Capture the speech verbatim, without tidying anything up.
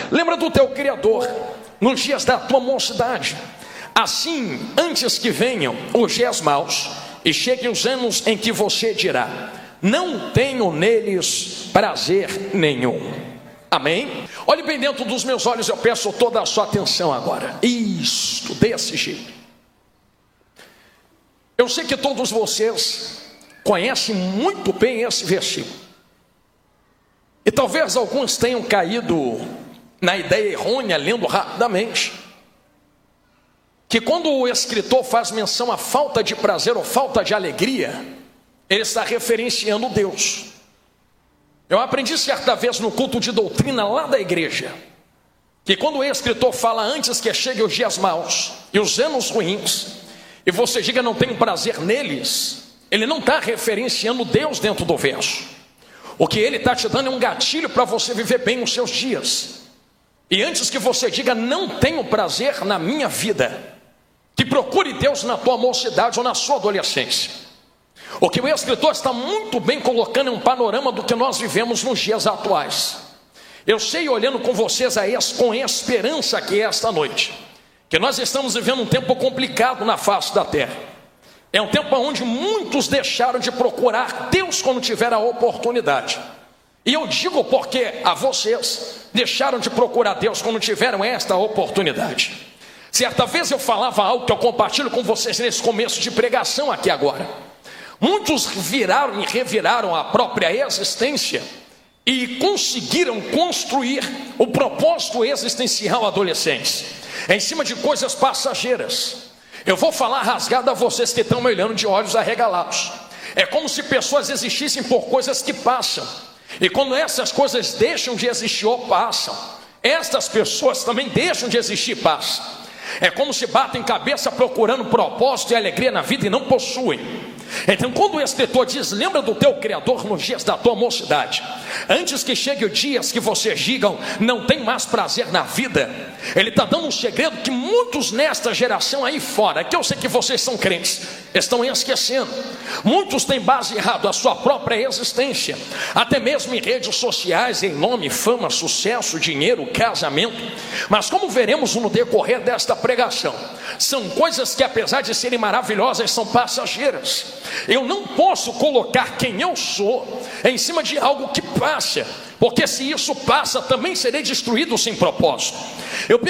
Lembra do teu Criador nos dias da tua mocidade. Assim, antes que venham os dias maus e cheguem os anos em que você dirá: não tenho neles prazer nenhum. Amém? Olhe bem dentro dos meus olhos, eu peço toda a sua atenção agora. Isso, desse jeito. Eu sei que todos vocês conhecem muito bem esse versículo. E talvez alguns tenham caído na ideia errônea, lendo rapidamente, que quando o escritor faz menção à falta de prazer ou falta de alegria, ele está referenciando Deus. Eu aprendi certa vez no culto de doutrina lá da igreja, que quando o escritor fala antes que cheguem os dias maus e os anos ruins, e você diga não tenho prazer neles, ele não está referenciando Deus dentro do verso. O que ele está te dando é um gatilho para você viver bem os seus dias. E antes que você diga não tenho prazer na minha vida, que procure Deus na tua mocidade ou na sua adolescência. O que o escritor está muito bem colocando é um panorama do que nós vivemos nos dias atuais. Eu sei, olhando com vocês aí, com esperança aqui esta noite, que nós estamos vivendo um tempo complicado na face da terra. É um tempo onde muitos deixaram de procurar Deus quando tiveram a oportunidade. E eu digo porque a vocês deixaram de procurar Deus quando tiveram esta oportunidade. Certa vez eu falava algo que eu compartilho com vocês nesse começo de pregação aqui agora. Muitos viraram e reviraram a própria existência e conseguiram construir o propósito existencial adolescente em cima de coisas passageiras. Eu vou falar rasgado a vocês que estão me olhando de olhos arregalados. É como se pessoas existissem por coisas que passam. E quando essas coisas deixam de existir ou passam, estas pessoas também deixam de existir e passam. É como se batem cabeça procurando propósito e alegria na vida e não possuem. Então quando o escritor diz lembra do teu Criador nos dias da tua mocidade, antes que chegue os dias que vocês digam não tem mais prazer na vida, ele está dando um segredo que muitos nesta geração aí fora, que eu sei que vocês são crentes, estão esquecendo. Muitos têm baseado a sua própria existência, até mesmo em redes sociais, em nome, fama, sucesso, dinheiro, casamento. Mas como veremos no decorrer desta pregação, são coisas que apesar de serem maravilhosas, são passageiras. Eu não posso colocar quem eu sou em cima de algo que passa, porque se isso passa, também serei destruído sem propósito. Eu